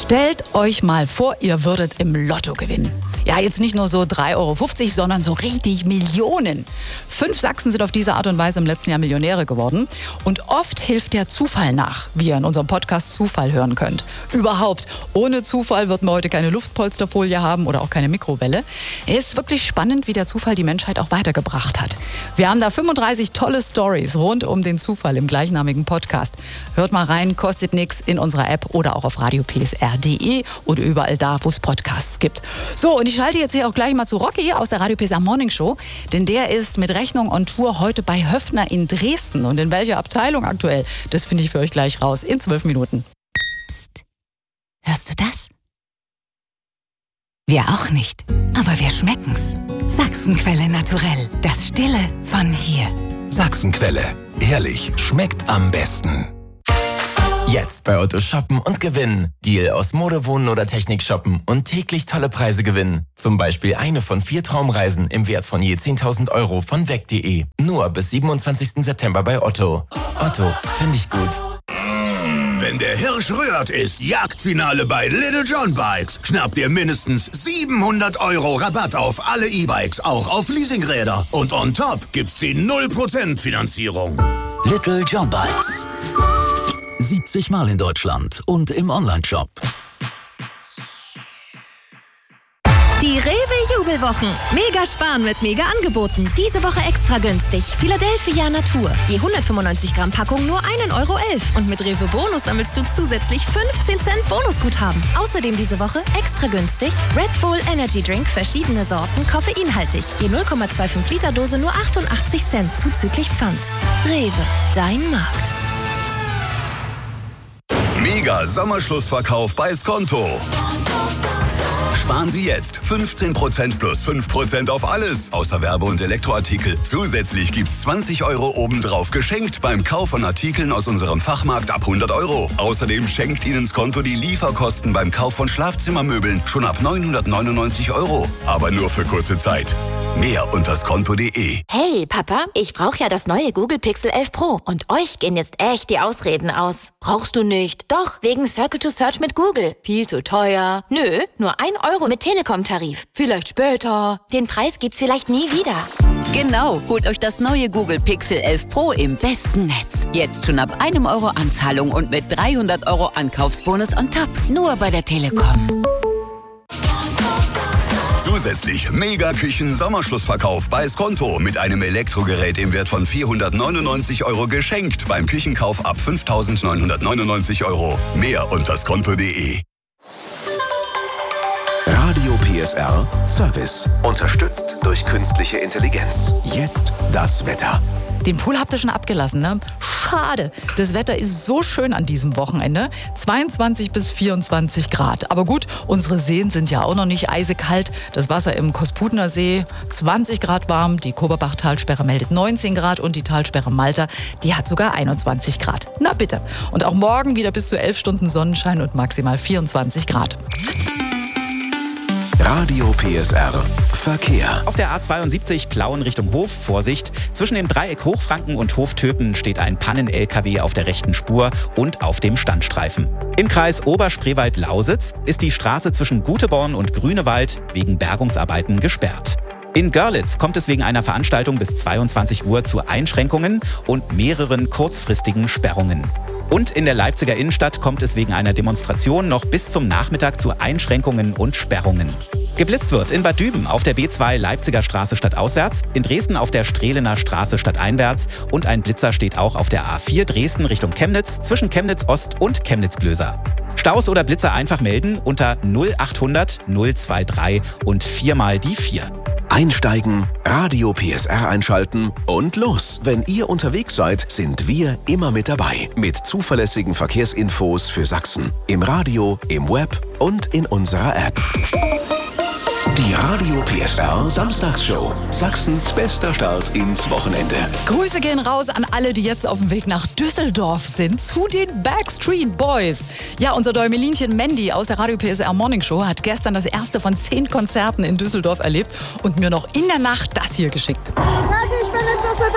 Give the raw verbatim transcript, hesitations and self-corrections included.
Stellt euch mal vor, ihr würdet im Lotto gewinnen. Ja, jetzt nicht nur so drei Euro fünfzig, sondern so richtig Millionen. Fünf Sachsen sind auf diese Art und Weise im letzten Jahr Millionäre geworden. Und oft hilft der Zufall nach, wie ihr in unserem Podcast Zufall hören könnt. Überhaupt, ohne Zufall wird man heute keine Luftpolsterfolie haben oder auch keine Mikrowelle. Es ist wirklich spannend, wie der Zufall die Menschheit auch weitergebracht hat. Wir haben da fünfunddreißig tolle Stories rund um den Zufall im gleichnamigen Podcast. Hört mal rein, kostet nichts, in unserer App oder auch auf radio p s r punkt d e oder überall da, wo es Podcasts gibt. So, und ich schalte jetzt hier auch gleich mal zu Rocky aus der Radio P S R Morning Show, denn der ist mit Rechnung on Tour heute bei Höffner in Dresden. Und in welcher Abteilung aktuell, das finde ich für euch gleich raus in zwölf Minuten. Psst. Hörst du das? Wir auch nicht, aber wir schmecken's. Sachsenquelle Naturell, das Stille von hier. Sachsenquelle, ehrlich, schmeckt am besten. Jetzt bei Otto shoppen und gewinnen. Deal aus Mode, Wohnen oder Technik shoppen und täglich tolle Preise gewinnen. Zum Beispiel eine von vier Traumreisen im Wert von je zehntausend Euro von weg punkt de. Nur bis siebenundzwanzigsten September bei Otto. Otto, finde ich gut. Wenn der Hirsch rührt, ist Jagdfinale bei Little John Bikes. Schnappt ihr mindestens siebenhundert Euro Rabatt auf alle E-Bikes, auch auf Leasingräder. Und on top gibt's die null Prozent Finanzierung. Little John Bikes. siebzig Mal in Deutschland und im Onlineshop. Die Rewe-Jubelwochen. Mega sparen mit Mega-Angeboten. Diese Woche extra günstig. Philadelphia Natur. Je hundertfünfundneunzig Gramm Packung nur ein Euro elf. Und mit Rewe Bonus sammelst du zusätzlich fünfzehn Cent Bonusguthaben. Außerdem diese Woche extra günstig Red Bull Energy Drink, verschiedene Sorten, koffeinhaltig. Je null Komma fünfundzwanzig Liter Dose nur achtundachtzig Cent zuzüglich Pfand. Rewe, dein Markt. Mega Sommerschlussverkauf bei Skonto. Sparen Sie jetzt fünfzehn Prozent plus fünf Prozent auf alles, außer Werbe- und Elektroartikel. Zusätzlich gibt's zwanzig Euro obendrauf geschenkt beim Kauf von Artikeln aus unserem Fachmarkt ab hundert Euro. Außerdem schenkt Ihnen Skonto die Lieferkosten beim Kauf von Schlafzimmermöbeln schon ab neunhundertneunundneunzig Euro. Aber nur für kurze Zeit. Mehr unter skonto punkt de. Hey, Papa, ich brauche ja das neue Google Pixel elf Pro. Und euch gehen jetzt echt die Ausreden aus. Brauchst du nicht? Doch, wegen Circle to Search mit Google. Viel zu teuer. Nö, nur ein Euro mit Telekom-Tarif. Vielleicht später. Den Preis gibt's vielleicht nie wieder. Genau, holt euch das neue Google Pixel elf Pro im besten Netz. Jetzt schon ab einem Euro Anzahlung und mit dreihundert Euro Ankaufsbonus on top. Nur bei der Telekom. Zusätzlich Mega-Küchen-Sommerschlussverkauf bei Skonto mit einem Elektrogerät im Wert von vierhundertneunundneunzig Euro geschenkt beim Küchenkauf ab fünftausendneunhundertneunundneunzig Euro. Mehr unter skonto punkt de. Radio P S R Service. Unterstützt durch künstliche Intelligenz. Jetzt das Wetter. Den Pool habt ihr schon abgelassen, ne? Schade. Das Wetter ist so schön an diesem Wochenende. zweiundzwanzig bis vierundzwanzig Grad. Aber gut, unsere Seen sind ja auch noch nicht eisekalt. Das Wasser im Kosputner See zwanzig Grad warm. Die Koberbach-Talsperre meldet neunzehn Grad und die Talsperre Malta, die hat sogar einundzwanzig Grad. Na bitte. Und auch morgen wieder bis zu elf Stunden Sonnenschein und maximal vierundzwanzig Grad. Radio P S R Verkehr. Auf der A zweiundsiebzig Plauen Richtung Hof, Vorsicht. Zwischen dem Dreieck Hochfranken und Hoftöpen steht ein Pannen-L K W auf der rechten Spur und auf dem Standstreifen. Im Kreis Oberspreewald-Lausitz ist die Straße zwischen Guteborn und Grünewald wegen Bergungsarbeiten gesperrt. In Görlitz kommt es wegen einer Veranstaltung bis zweiundzwanzig Uhr zu Einschränkungen und mehreren kurzfristigen Sperrungen. Und in der Leipziger Innenstadt kommt es wegen einer Demonstration noch bis zum Nachmittag zu Einschränkungen und Sperrungen. Geblitzt wird in Bad Düben auf der B zwei Leipziger Straße stadtauswärts, in Dresden auf der Strehlener Straße stadteinwärts und ein Blitzer steht auch auf der A vier Dresden Richtung Chemnitz zwischen Chemnitz Ost und Chemnitz-Glöser. Staus oder Blitzer einfach melden unter null achthundert null dreiundzwanzig und viermal die vier. Einsteigen, Radio P S R einschalten und los. Wenn ihr unterwegs seid, sind wir immer mit dabei. Mit zuverlässigen Verkehrsinfos für Sachsen. Im Radio, im Web und in unserer App. Die Radio P S R Samstagsshow. Sachsens bester Start ins Wochenende. Grüße gehen raus an alle, die jetzt auf dem Weg nach Düsseldorf sind, zu den Backstreet Boys. Ja, unser Däumelinchen Mandy aus der Radio P S R Morning Show hat gestern das erste von zehn Konzerten in Düsseldorf erlebt und mir noch in der Nacht das hier geschickt. Sag, ich bin in Düsseldorf.